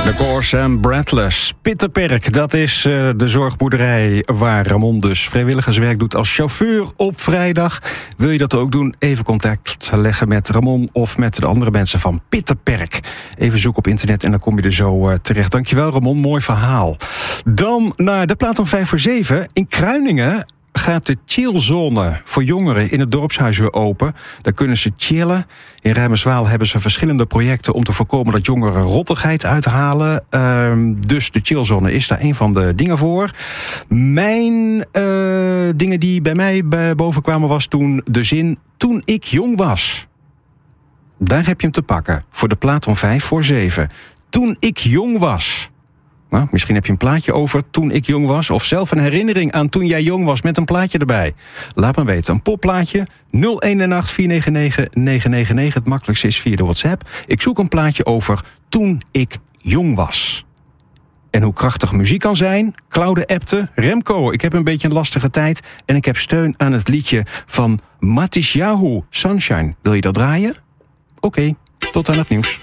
De Course en Breathless. Pittenperk, dat is de zorgboerderij waar Ramon dus vrijwilligerswerk doet als chauffeur op vrijdag. Wil je dat ook doen? Even contact leggen met Ramon of met de andere mensen van Pittenperk. Even zoeken op internet en dan kom je er zo terecht. Dankjewel Ramon, mooi verhaal. Dan naar de plaat om 6:55. In Kruiningen gaat de chillzone voor jongeren in het dorpshuis weer open. Daar kunnen ze chillen. In Rijmerswaal hebben ze verschillende projecten om te voorkomen dat jongeren rottigheid uithalen. Dus de chillzone is daar een van de dingen voor. Mijn dingen die bij mij boven kwamen was toen de zin toen ik jong was. Daar heb je hem te pakken. Voor de plaat om 6:55. Toen ik jong was. Nou, misschien heb je een plaatje over toen ik jong was, of zelf een herinnering aan toen jij jong was met een plaatje erbij. Laat me weten. Een popplaatje 018 499 999. Het makkelijkste is via de WhatsApp. Ik zoek een plaatje over toen ik jong was. En hoe krachtig muziek kan zijn. Claude appte: Remco, ik heb een beetje een lastige tijd en ik heb steun aan het liedje van Matisyahu, Sunshine. Wil je dat draaien? Oké, tot aan het nieuws.